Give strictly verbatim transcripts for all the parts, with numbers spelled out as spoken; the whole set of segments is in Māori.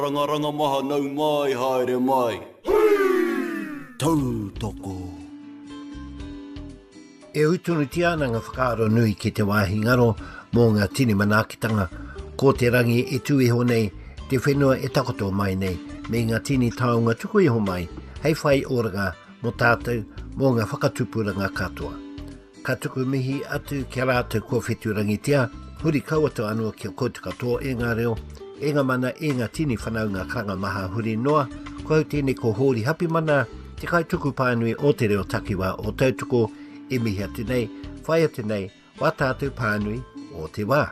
Rangaranga maha nau mai haere mai. Tau toko. E utunu tiana ngā whakaaro nui ki te wāhi ngaro mō ngā tini manakitanga ko te rangi e tui honei te whenua e takoto mai nei me ngā tini taonga tuku iho mai hei whai oranga mō tātou mō ngā whakatupuranga katoa. Ka tuku mihi atu kia rātou kua whetu rangitia huri kauato anua kia koutu katoa e ngā reo e ngā mana e ngā tini whanau ngā karanga maha huri noa ko hau tēne ko hōri hapi mana te kai tuku pānui o te reo takiwa o tautuko e mihi atu nei, whai atu nei, wā tātou pānui o te wā.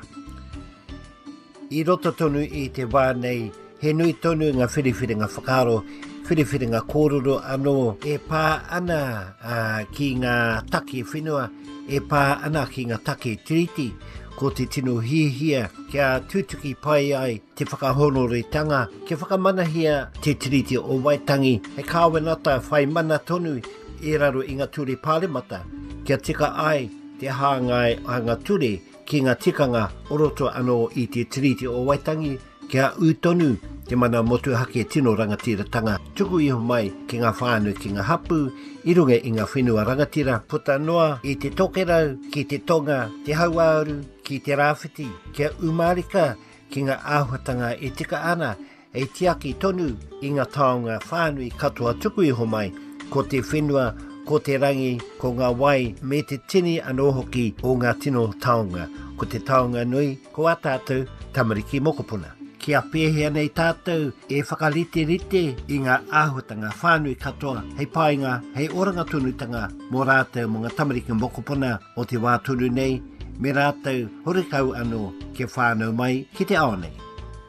I roto tonu i te wā nei, he nui tonu ngā whiriwhiri ngā whakaro, whiriwhiri ngā kōrero anō, e pā ana uh, ki ngā take whenua, e pā ana ki ngā take tiriti, ko te tino hihia, kia tūtuki pai ai te whakahonoritanga, kia whakamanahia te tiriti o Waitangi, he kāwenata whai mana tonu e raro i ngā ture pāremata, kia tika ai te hāngai a ngā ture ki ngā tikanga oroto anō i te tiriti o Waitangi, kia utonu te mana motu hake tino rangatiratanga, tuku iho mai ki ngā whānu ki ngā hapu, i runga i ngā whenua rangatira, puta noa i te tokerau, ki te tonga, te hauauru, ki te rāwhiti, kia umarika ki ngā āhuatanga e tika ana, e tiaki tonu i ngā taonga whānui katoa tuku iho mai, ko te whenua, ko te rangi, ko ngā wai, me te tini anō hoki o ngā tino taonga, ko te taonga nui, ko a tātou tamariki mokopuna. Kia pēhea nei tātou e whakarite rite i ngā āhuatanga whānui katoa, hei pāinga, hei oranga tunutanga mō rātou mō ngā tamariki mokopuna o te wā tunu nei, me rātou horikau anō ke whānau mai ki te ao nei.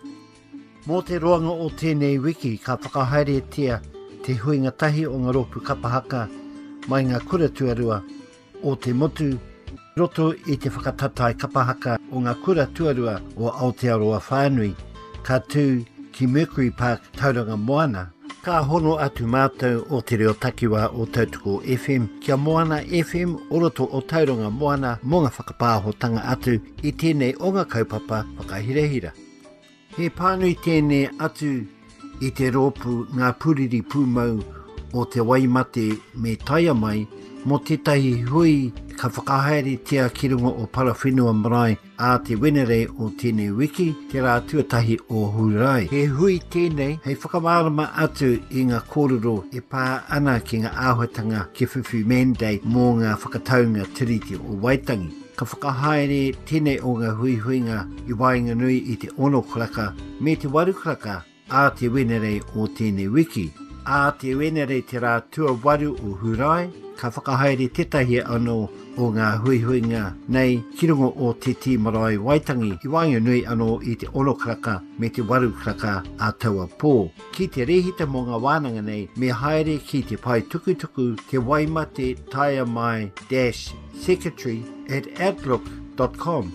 Mō te roanga o tēnei wiki ka whakahaere tia te huinga tahi o ngā ropu kapahaka mai ngā kura tuarua o te motu roto i te whakatatai kapahaka o ngā kura tuarua o Aotearoa whānui ka tū ki Mercury Park Tauranga Moana. Ka hono atu mātou o te reo takiwa o Tautoko F M kia Moana F M o roto o Tauranga Moana mō ngā whakapāhotanga atu i tēnei o ngā kaupapa whakahirehira. He pānui tēnei atu i te rōpu ngā puriri pūmau o te waimate me taia mai mo tētahi hui ka whakahaere tia ki runga o Parawhenua Marae a te wenere o tēnei wiki te rā tuatahi o Hurai. He hui tēnei hei whakamārama atu i ngā kōrero e pā ana ki ngā āhuatanga ki Whiwhi Mandei mō ngā whakataunga tiriti o Waitangi. Ka whakahaere tēnei o ngā hui huinga i wainga nui i te ono kraka me te waru kraka a te wenere o tēnei wiki. A te wenere te rā tua waru o Hurai, ka whakahaere tetahi anō o ngā huihuinga nei ki runga o te ti marae Waitangi i wainga nui anō i te ono kraka me te waru kraka a taua pō. Ki te rehita mō ngā wānanga nei me haere ki te pai tukutuku te waimate taia mai dash secretary at outlook dot com.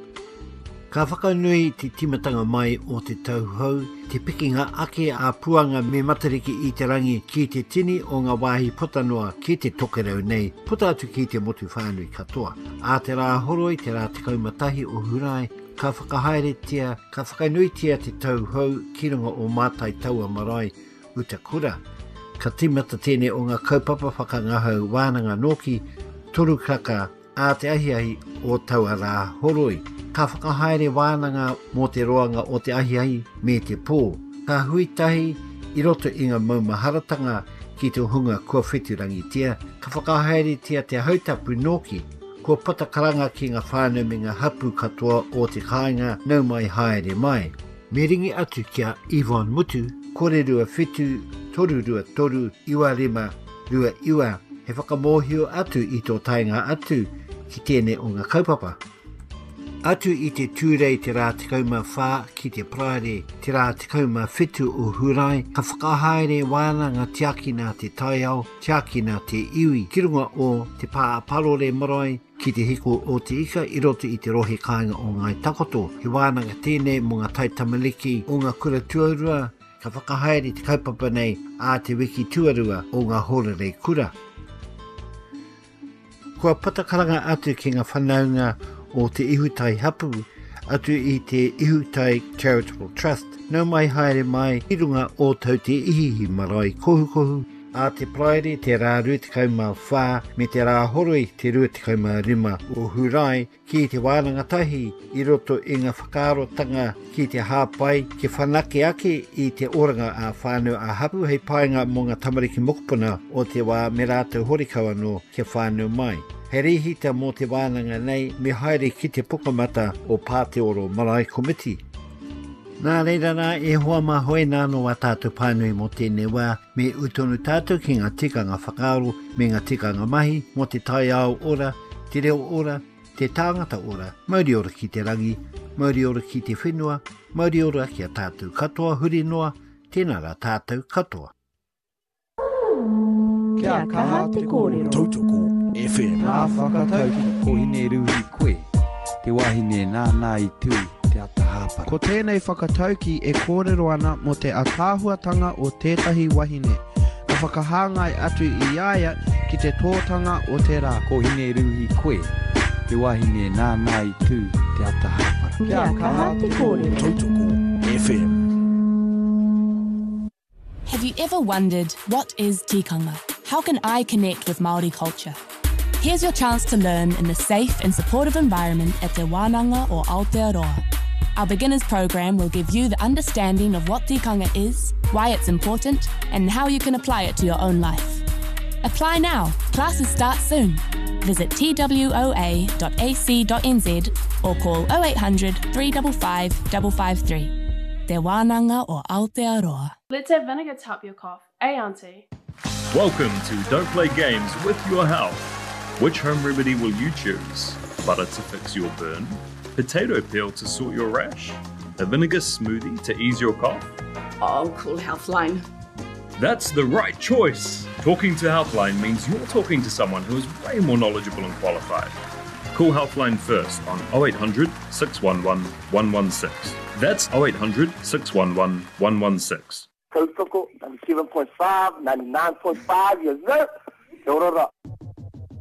Ka whakanui te timatanga mai o te tauhou, te pikinga ake a puanga me matariki i te rangi ki te tini o ngā wāhi potanoa ki te tokerau nei, puta atu ki te motu whānui katoa. A te rā horoi, te rā te kaumatahi o Hurai, ka whakahaere tia, ka whakanui tia te tauhou ki runga o Mātai Taua Marae, Utakura. Ka timata tēnei o ngā kaupapa whakangahau wānanga noki, toru kraka, a te ahiahi o taua rā horoi. Ka whakahaere wānanga mō te roanga o te ahiahi me te pō. Ka huitahi i roto i ngā maumaharatanga ki te hunga kua wheturangi tia. Ka whakahaere tia te hautapu noki. Kua patakaranga ki ngā whānau me ngā hapu katoa o te kāinga nau mai haere mai. Me ringi atu kia Yvonne Mutu, kore rua whetu, toru rua toru, iwa rima, rua iwa. He whakamohio atu i tō tainga atu ki tēnei o ngā kaupapa. Atu i te tūrei te rā tikauma whā ki te praere, te rā tikauma whetu o Hurai, ka whakahaere wānanga tiakina te taiao, tiakina te iwi, ki runga o te pāparore marae, ki te hiko o te ika i roto i te rohe kāinga o ngai takoto. He wānanga tēnei mō ngā taitamaliki o ngā kura tuarua, ka whakahaere te kaupapa nei a te wiki tuarua o ngā horere kura. Kua patakaranga atu ki ngā whanaunga o te ihutai hapu, atu i te Ihutai Charitable Trust. Nau mai haere mai i runga o tau te ihihi marae kohu kohu. A te praere te rā rutikau mā whā me te rā horoi te rutikau mā rima o hurai ki te wānanga tahi i roto i ngā whakarotanga ki te hāpai ke whanake ake i te oranga a whānau a hapu hei paenga mō ngā tamariki mokupuna o te wā me rātou horikau anō ke whānau mai. He rihita mō te wānanga nei me haere ki te pukamata o Pāteoro Marae Komiti. Nā reira nā e hoa mā hoi nāno a tātou pānui mō tēnei wā me utonu tātou ki ngā tikanga whakaaro me ngā tikanga mahi mō te tai ao ora, te reo ora, te tāngata ora, mauri ora ki te rangi, mauri ora ki te whenua, mauri ora ki a tātou katoa huri noa, tēnā rā tātou katoa. Kia kaha te kōrero. Tautoko F M. Nā whakatau ki ko hine ruhi koe, te wahine nā nā i tū. Ko tēnei whakatauki e kōrero ana mo te atahuatanga o tētahi wahine. Ka whakahāngai atu i aia ki te tōtanga o te rā. Ko hine ruhi koe, te wahine nā nā i tū te atahapara. Kia kaha te kōrero. Tautoko F M. Have you ever wondered, what is tikanga? How can I connect with Māori culture? Here's your chance to learn in a safe and supportive environment at Te Wānanga or Aotearoa. Our beginners program will give you the understanding of what tikanga is, why it's important, and how you can apply it to your own life. Apply now. Classes start soon. Visit t w o a dot a c dot n z or call oh eight hundred, three five five, five five three. Te Wānanga or Aotearoa. Let's have vinegar to help your cough. Eh, Auntie? Welcome to Don't Play Games with Your Health. Which home remedy will you choose? Butter to fix your burn? Potato peel to sort your rash? A vinegar smoothie to ease your cough? Oh, call Healthline. That's the right choice! Talking to Healthline means you're talking to someone who is way more knowledgeable and qualified. Call Healthline first on oh eight hundred, six one one, one one six. That's oh eight hundred, six one one, one one six. Tautoko, ninety-seven point five, ninety-nine point five, yes sir. Kia ora.